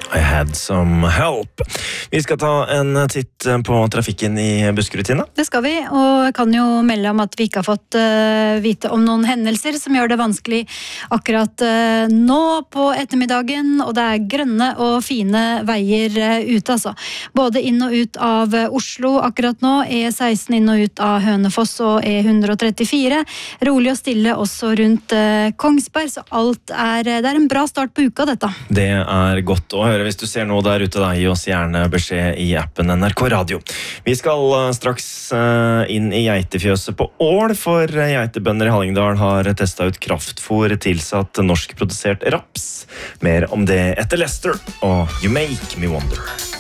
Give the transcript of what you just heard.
I had some help. Vi skal ta en titt på trafikken i Buskerud, Tina. Det skal vi, og jeg kan jo melde om at vi ikke har fått vite om noen hendelser som gjør det vanskelig akkurat nå på ettermiddagen, og det er grønne og fine veier ute, altså. Både inn og ut av Oslo akkurat nå, E16 inn og ut av Hønefoss og E134. Rolig og stille også rundt Kongsberg, så det er en bra start på uka, dette. Det er godt å høre. Hvis du ser noe der ute, da, gi oss gjerne beskjed i appen NRK Radio. Vi skal straks inn i geitefjøset på Ål, for geitebønder i Hallingdal har testet ut kraftfôr tilsatt norskprodusert raps. Mer om det etter Lester og You Make Me Wonder.